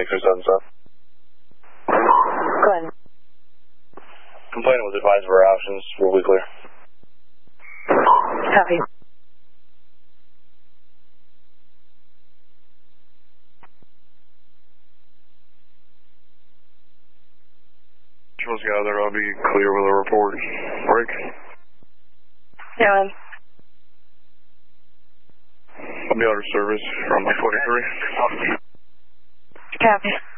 607. Go ahead. Complainant was advised of our options. Will be clear. Copy. Patrol's gathered. I'll be clear with a report. Break. Yeah, man. I'll be out of service from 43. Copy.